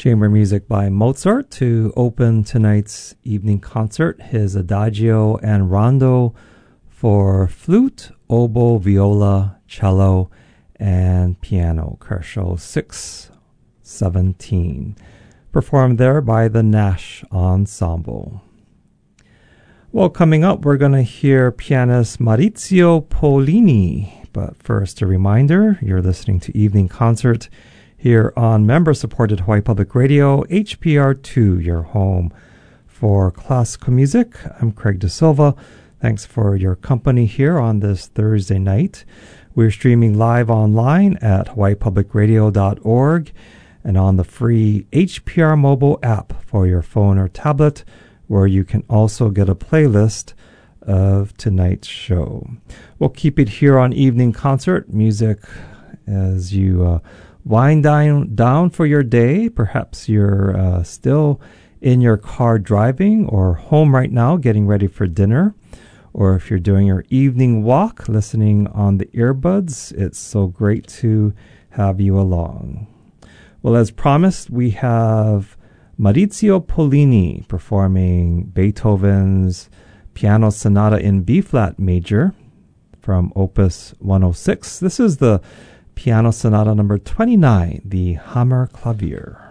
Chamber music by Mozart to open tonight's evening concert, his Adagio and Rondo for flute, oboe, viola, cello, and piano, Koshio 617, performed there by the Nash Ensemble. Well, coming up, we're going to hear pianist Maurizio Pollini, but first a reminder, you're listening to Evening Concert here on member-supported Hawaii Public Radio, HPR2, your home for classical music. I'm Craig De Silva. Thanks for your company here on this Thursday night. We're streaming live online at hawaiipublicradio.org and on the free HPR mobile app for your phone or tablet, where you can also get a playlist of tonight's show. We'll keep it here on Evening Concert, music as you wind down for your day. Perhaps you're still in your car driving or home right now getting ready for dinner. Or if you're doing your evening walk, listening on the earbuds, it's so great to have you along. Well, as promised, we have Maurizio Pollini performing Beethoven's Piano Sonata in B-flat major from Opus 106. This is the Piano Sonata number 29, the Hammerklavier.